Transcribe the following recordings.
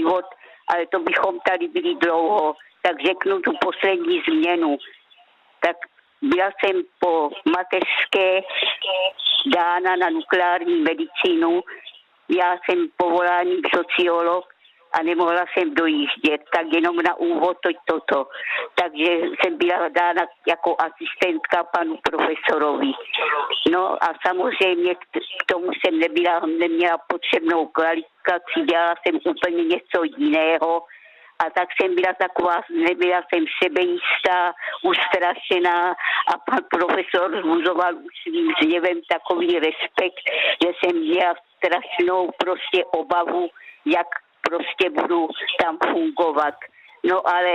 život, ale to bychom tady byli dlouho. Tak řeknu tu poslední změnu. Tak byla jsem po mateřské dána na nukleární medicínu. Já jsem povoláním sociolog a nemohla jsem dojíždět, tak jenom na úvod toto. Takže jsem byla dána jako asistentka panu profesorovi. No a samozřejmě k tomu jsem neměla potřebnou kvalifikaci, dělala jsem úplně něco jiného. A tak jsem nebyla jsem sebejistá, ustrašená a pan profesor zbuzoval už svým zněvem takový respekt, že jsem měla strašnou prostě obavu, jak prostě budu tam fungovat. No ale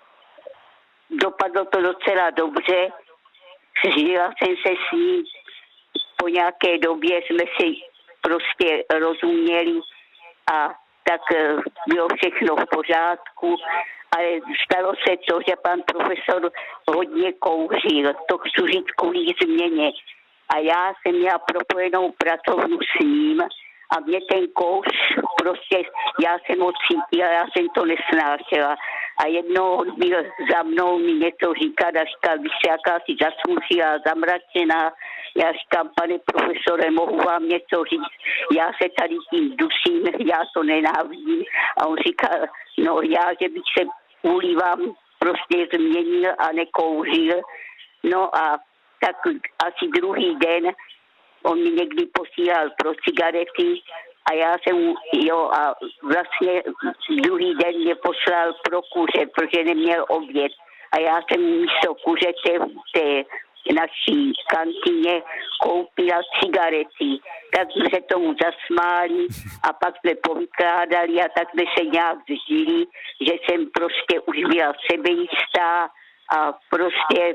dopadlo to docela dobře, žila jsem se s ním, po nějaké době jsme si prostě rozuměli a tak bylo všechno v pořádku, ale stalo se to, že pan profesor hodně kouřil. To chci říct kvůli změně. A já jsem měla propojenou pracovnu s ním a mě ten kouř prostě, já jsem ho cítila, já jsem to nesnášela. A jednou on byl za mnou mi něco říkat a říkal, vy jste jakási zasmušila, zamračená. Já říkám, pane profesore, mohu vám něco říct? Já se tady tím dusím, já to nenávidím. A on říkal, no já, že bych se kvůli vám prostě změnil a nekouřil. No a tak asi druhý den on mi někdy posílal pro cigarety a já jsem a vlastně druhý den mě poslal pro kuře, protože neměl oběd. A já jsem místo kuřete v té naší kantýně koupila cigarety. Tak jsme se tomu zasmáli a pak jsme povykládali a tak jsme se nějak zžili, že jsem prostě už byla sebejistá a prostě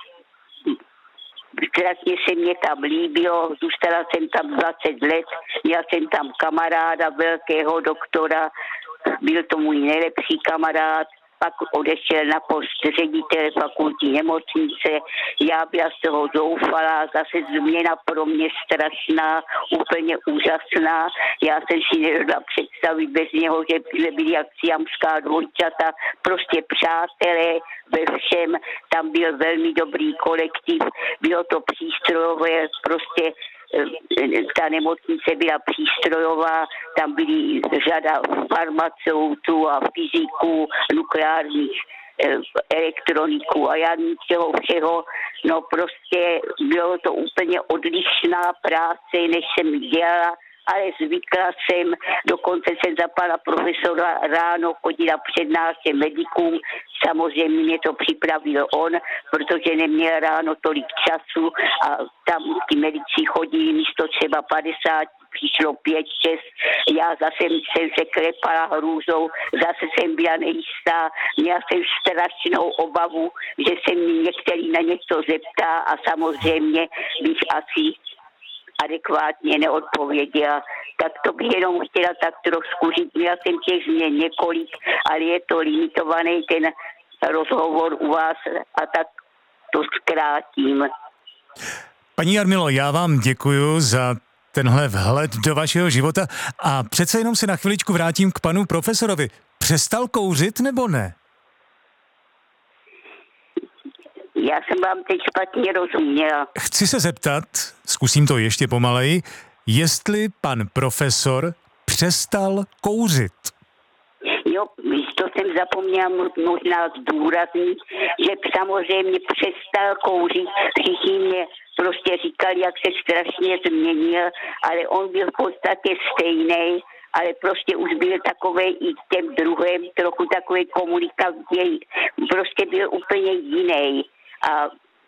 strašně se mě tam líbilo, zůstala jsem tam 20 let, měla jsem tam kamaráda, velkého doktora, byl to můj nejlepší kamarád, pak odešel na post ředitele fakultní nemocnice, já byla z toho zoufalá, zase změna pro mě strašná, úplně úžasná, já jsem si nedovedla představit bez něho, že byli jak siamská dvojčata, prostě přátelé ve všem, tam byl velmi dobrý kolektiv, bylo to přístrojové, prostě ta nemocnice byla přístrojová, tam byly řada farmaceutů a fyziků, nukleárních elektroniků a já ničeho všeho, no prostě bylo to úplně odlišná práce, než jsem dělala, ale zvykla jsem, dokonce jsem za pana profesora ráno chodila přednášet medikům, samozřejmě mě to připravil on, protože neměl ráno tolik času a tam ty medici chodili místo třeba 50, přišlo 5, 6, já zase jsem se klepala hrůzou, zase jsem byla nejistá, měla jsem strašnou obavu, že se mi některý na něco zeptá a samozřejmě bych asi adekvátně neodpověděla. Tak to bych jenom chtěla tak trošku říct. Měla jsem těch změn několik, ale je to limitovaný ten rozhovor u vás a tak to zkrátím. Paní Jarmilo, já vám děkuju za tenhle vhled do vašeho života a přece jenom se na chviličku vrátím k panu profesorovi. Přestal kouřit nebo ne? Já jsem vám teď špatně rozuměla. Chci se zeptat, zkusím to ještě pomaleji, jestli pan profesor přestal kouřit. Jo, to jsem zapomněla možná zdůraznit, že samozřejmě přestal kouřit. Všichni mě prostě říkali, jak se strašně změnil, ale on byl v podstatě stejný, ale prostě už byl takovej i k těm druhým, trochu takový komunikativní, prostě byl úplně jiný. A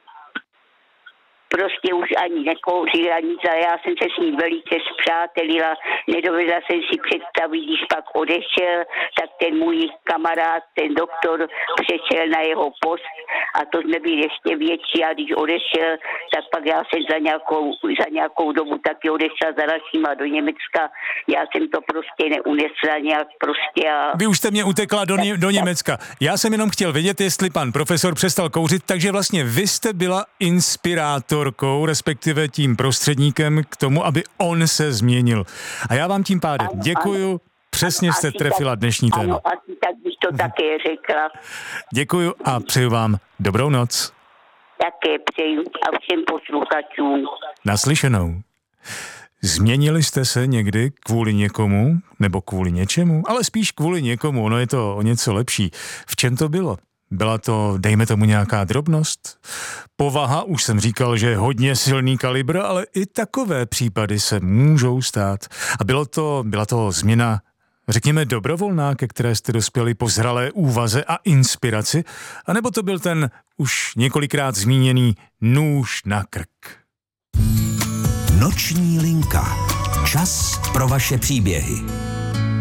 prostě už ani nekouřil, ani já jsem se s ním velice spřátelila, nedovedla jsem si představit, když pak odešel, tak ten můj kamarád, ten doktor, přešel na jeho post a to jsme byli ještě větší a když odešel, tak pak já jsem za nějakou dobu taky odešla za našima do Německa, já jsem to prostě neunesla nějak prostě. A vy už jste mě utekla do Německa. Já jsem jenom chtěl vědět, jestli pan profesor přestal kouřit, takže vlastně vy jste byla inspirátorkou, respektive tím prostředníkem k tomu, aby on se změnil. A já vám tím pádem děkuju, přesně jste trefila dnešní téma. Ano, asi tak bych to také řekla. Děkuju a přeju vám dobrou noc. Také přeju a všem posluchačům. Naslyšenou. Změnili jste se někdy kvůli někomu nebo kvůli něčemu, ale spíš kvůli někomu, ono je to o něco lepší. V čem to bylo? Byla to, dejme tomu, nějaká drobnost? Povaha, už jsem říkal, že je hodně silný kalibr, ale i takové případy se můžou stát. A byla to změna, řekněme, dobrovolná, ke které jste dospěli po zralé úvaze a inspiraci, anebo to byl ten už několikrát zmíněný nůž na krk? Noční linka. Čas pro vaše příběhy.